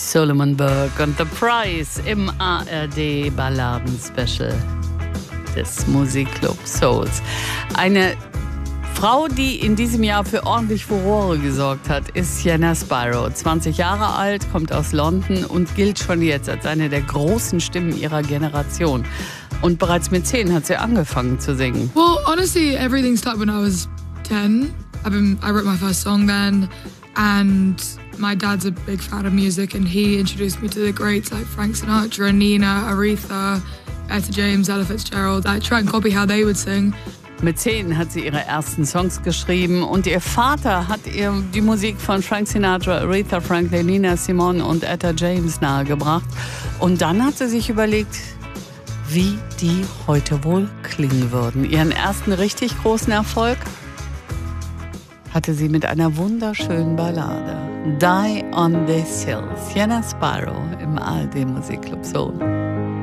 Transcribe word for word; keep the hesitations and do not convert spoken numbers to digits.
Solomon Burke und The Price im A R D Balladen-Special des Musikclub Souls. Eine Frau, die in diesem Jahr für ordentlich Furore gesorgt hat, ist Sienna Spyro. zwanzig Jahre alt, kommt aus London und gilt schon jetzt als eine der großen Stimmen ihrer Generation. Und bereits mit zehn hat sie angefangen zu singen. Well, honestly, everything started when I was ten. I've been, I wrote my first song then, and my dad's a big fan of music, and he introduced me to the greats like Frank Sinatra, Nina, Aretha, Etta James, Ella Fitzgerald. I try and copy how they would sing. Mit zehn hat sie ihre ersten Songs geschrieben und ihr Vater hat ihr die Musik von Frank Sinatra, Aretha Franklin, Nina Simone und Etta James nahegebracht. Und dann hat sie sich überlegt, wie die heute wohl klingen würden. Ihren ersten richtig großen Erfolg hatte sie mit einer wunderschönen Ballade. Die on this Hill. Sienna Spyro im A R D Musikclub Soul.